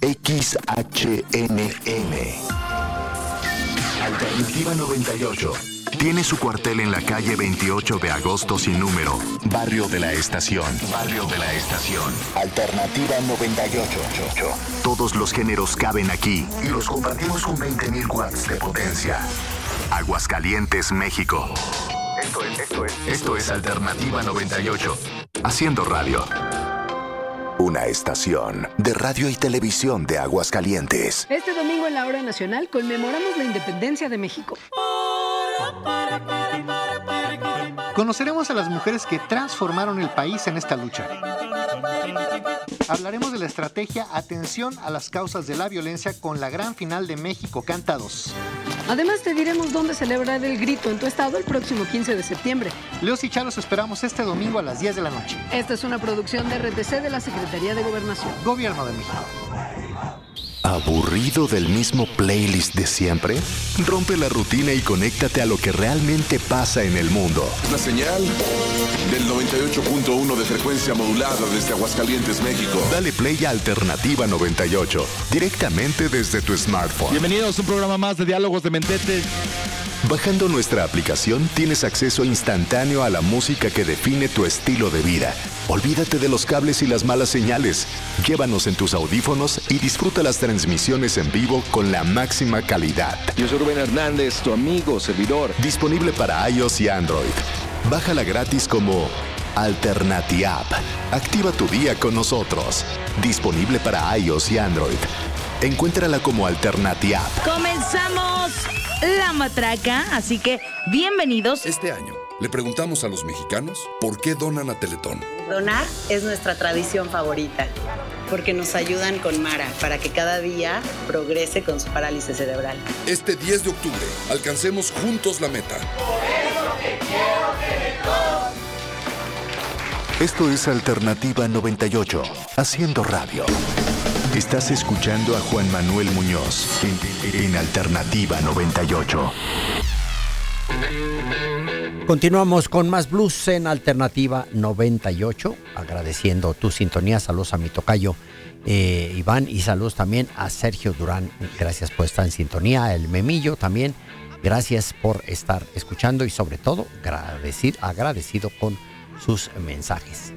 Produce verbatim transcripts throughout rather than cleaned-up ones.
X H N M. Alternativa noventa y ocho. Tiene su cuartel en la calle veintiocho de agosto sin número, Barrio de la Estación. Barrio de la Estación. Alternativa noventa y ocho. Todos los géneros caben aquí y los compartimos con veinte mil watts de potencia. Aguascalientes, México. Esto es, esto es, esto es Alternativa noventa y ocho. Haciendo radio. Una estación de radio y televisión de Aguascalientes. Este domingo en la hora nacional conmemoramos la independencia de México. Conoceremos a las mujeres que transformaron el país en esta lucha. Hablaremos de la estrategia Atención a las causas de la violencia con la gran final de México Canta dos. Además te diremos dónde celebrar el grito en tu estado el próximo quince de septiembre. Leos y Charo los esperamos este domingo a las diez de la noche. Esta es una producción de R T C de la Secretaría de Gobernación. Gobierno de México. ¿Aburrido del mismo playlist de siempre? Rompe la rutina y conéctate a lo que realmente pasa en el mundo. La señal del noventa y ocho punto uno de frecuencia modulada desde Aguascalientes, México. Dale play a Alternativa noventa y ocho, directamente desde tu smartphone. Bienvenidos a un programa más de Diálogos de Mentete. Bajando nuestra aplicación tienes acceso instantáneo a la música que define tu estilo de vida. Olvídate de los cables y las malas señales. Llévanos en tus audífonos y disfruta las transmisiones en vivo con la máxima calidad. Yo soy Rubén Hernández, tu amigo, servidor. Disponible para iOS y Android. Bájala gratis como Alternatiapp. Activa tu día con nosotros. Disponible para iOS y Android. Encuéntrala como Alternatiapp. Comenzamos la matraca, así que bienvenidos. Este año le preguntamos a los mexicanos por qué donan a Teletón. Donar es nuestra tradición favorita, porque nos ayudan con Mara para que cada día progrese con su parálisis cerebral. Este diez de octubre, alcancemos juntos la meta. Por eso te quiero, Teletón. Esto es Alternativa noventa y ocho, haciendo radio. Estás escuchando a Juan Manuel Muñoz en, en Alternativa noventa y ocho. Continuamos con más blues en Alternativa noventa y ocho, agradeciendo tu sintonía. Saludos a mi tocayo eh, Iván y saludos también a Sergio Durán. Gracias por estar en sintonía. El Memillo también. Gracias por estar escuchando y sobre todo agradecido, agradecido con sus mensajes.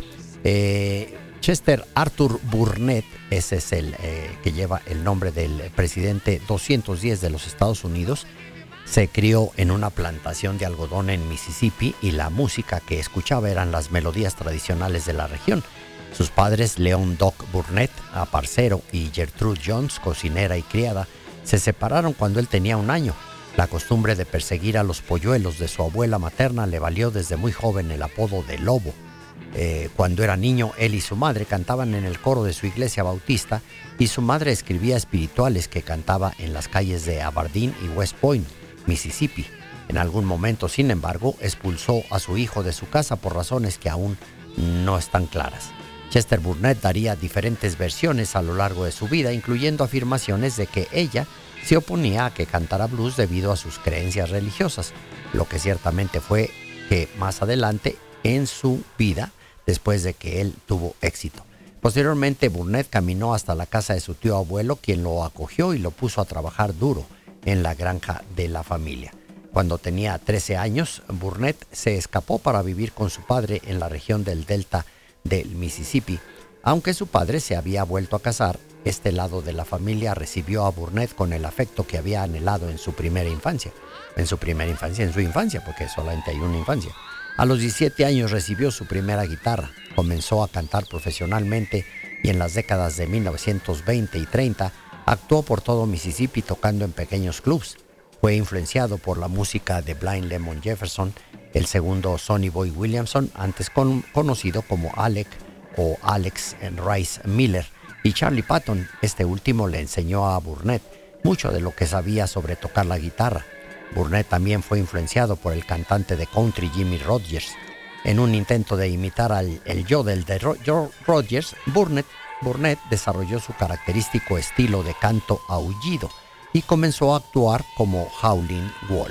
Eh, Chester Arthur Burnett, ese es el eh, que lleva el nombre del presidente doscientos diez de los Estados Unidos. Se crió en una plantación de algodón en Mississippi y la música que escuchaba eran las melodías tradicionales de la región. Sus padres, Leon Doc Burnett, aparcero, y Gertrude Jones, cocinera y criada, se separaron cuando él tenía un año. La costumbre de perseguir a los polluelos de su abuela materna le valió desde muy joven el apodo de Lobo. Eh, cuando era niño, él y su madre cantaban en el coro de su iglesia bautista y su madre escribía espirituales que cantaba en las calles de Aberdeen y West Point, Mississippi. En algún momento, sin embargo, expulsó a su hijo de su casa por razones que aún no están claras. Chester Burnett daría diferentes versiones a lo largo de su vida, incluyendo afirmaciones de que ella se oponía a que cantara blues debido a sus creencias religiosas, lo que ciertamente fue que más adelante en su vida, después de que él tuvo éxito. Posteriormente, Burnett caminó hasta la casa de su tío abuelo, quien lo acogió y lo puso a trabajar duro en la granja de la familia. Cuando tenía trece años, Burnett se escapó para vivir con su padre en la región del delta del Mississippi. Aunque su padre se había vuelto a casar, este lado de la familia recibió a Burnett con el afecto que había anhelado en su primera infancia. En su primera infancia, en su infancia, porque solamente hay una infancia. A los diecisiete años recibió su primera guitarra, comenzó a cantar profesionalmente y en las décadas de mil novecientos veinte y treinta actuó por todo Mississippi tocando en pequeños clubs. Fue influenciado por la música de Blind Lemon Jefferson, el segundo Sonny Boy Williamson, antes con, conocido como Alec o Alex Rice Miller, y Charlie Patton. Este último le enseñó a Burnett mucho de lo que sabía sobre tocar la guitarra. Burnett también fue influenciado por el cantante de country Jimmy Rogers. En un intento de imitar al el yodel de Ro- Rogers, Burnett, Burnett desarrolló su característico estilo de canto aullido y comenzó a actuar como Howlin' Wolf.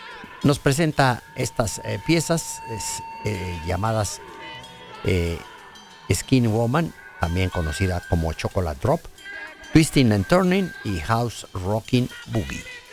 Nos presenta estas eh, piezas es, eh, llamadas eh, Skin Woman, también conocida como Chocolate Drop, Twisting and Turning y House Rocking Boogie.